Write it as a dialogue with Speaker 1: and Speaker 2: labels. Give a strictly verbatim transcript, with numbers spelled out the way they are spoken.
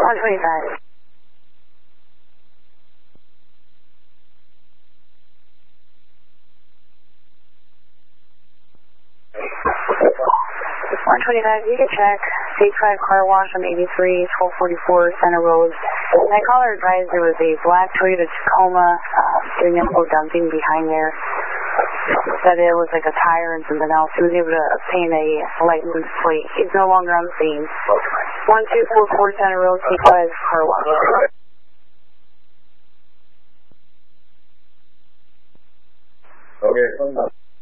Speaker 1: one twenty-five. one twenty-five, you can check. Stage five car wash on eighty-three, twelve forty-four Center Road. My caller advised there was a black Toyota Tacoma uh, doing info dumping behind there. Said it was like a tire and something else. He was able to obtain a license plate. He's no longer on the scene. one two four four Center Road, Stage five car wash.
Speaker 2: Okay.